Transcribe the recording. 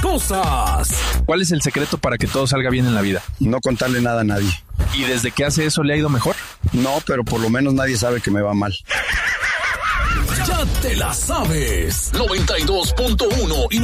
cosas. ¿Cuál es el secreto para que todo salga bien en la vida? No contarle nada a nadie. ¿Y desde que hace eso le ha ido mejor? No, pero por lo menos nadie sabe que me va mal. Ya te la sabes. 92.1 y